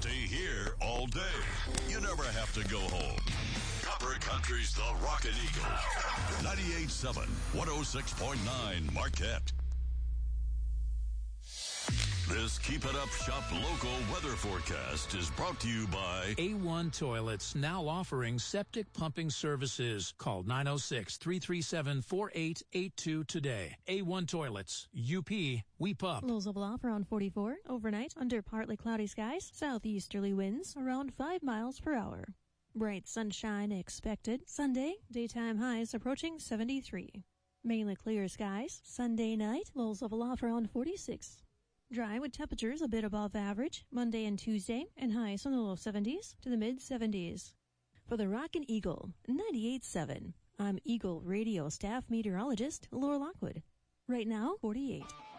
stay here all day. You never have to go home. Copper Country's The Rockin' Eagle. 98.7, 106.9 Marquette. This Keep It Up Shop local weather forecast is brought to you by A1 Toilets, now offering septic pumping services. Call 906-337-4882 today. A1 Toilets, UP, we pump. Lows will off around 44 overnight under partly cloudy skies. Southeasterly winds around 5 miles per hour. Bright sunshine expected. Sunday, daytime highs approaching 73. Mainly clear skies. Sunday night, lows level off around 46. Dry with temperatures a bit above average Monday and Tuesday, and highs from the low 70s to the mid 70s. For the Rockin' Eagle 98.7, I'm Eagle Radio staff meteorologist Laura Lockwood. Right now, 48.